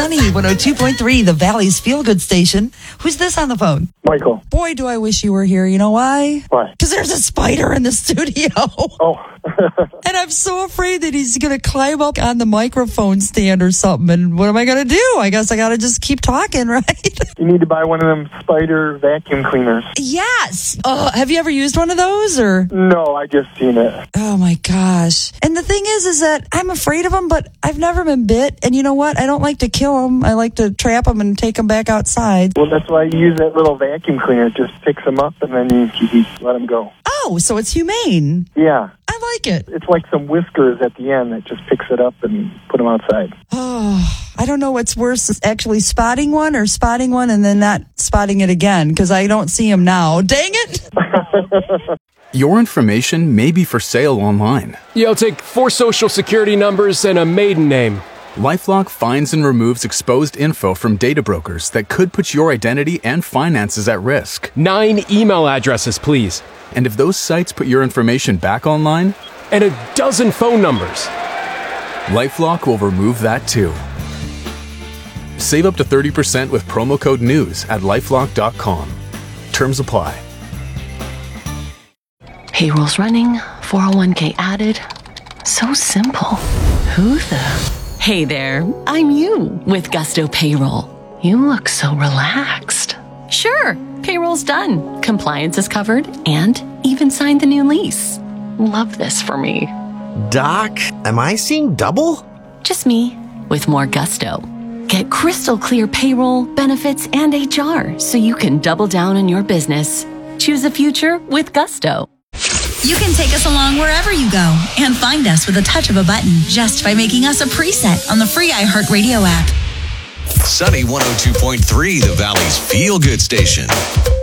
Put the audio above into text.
Sunny 102.3, the Valley's feel-good station. Who's this on the phone? Michael. Boy, do I wish you were here. You know why? Why? Because there's a spider in the studio. Oh. And I'm so afraid that he's going to climb up on the microphone stand or something. And what am I going to do? I guess I got to just keep talking, right? You need to buy one of them spider vacuum cleaners. Yes. Have you ever used one of those or? No, I just seen it. Oh my gosh. And the thing is that I'm afraid of them, but I've never been bit. And you know what? I don't like to kill them. I like to trap them and take them back outside. Well, that's why you use that little vacuum cleaner. It just picks them up and then you let them go. Oh, so it's humane. Yeah. I like it. It's like some whiskers at the end that just picks it up and put them outside. Oh, I don't know what's worse, actually spotting one or spotting one and then not spotting it again because I don't see them now. Dang it. Your information may be for sale online. Yeah, I'll take 4 social security numbers and a maiden name. LifeLock finds and removes exposed info from data brokers that could put your identity and finances at risk. 9 email addresses, please. And if those sites put your information back online, And a dozen phone numbers. LifeLock will remove that too. Save up to 30% with promo code NEWS at LifeLock.com. Terms apply. Payroll's running, 401k added. So simple. Who the? Hey there, I'm you with Gusto Payroll. You look so relaxed. Sure, payroll's done, compliance is covered, and even signed the new lease. Love this for me. Doc, am I seeing double? Just me, with more gusto. Get crystal clear payroll, benefits, and HR so you can double down on your business. Choose a future with Gusto. You can take us along wherever you go and find us with a touch of a button just by making us a preset on the free iHeartRadio app. Sunny 102.3, the Valley's feel-good station.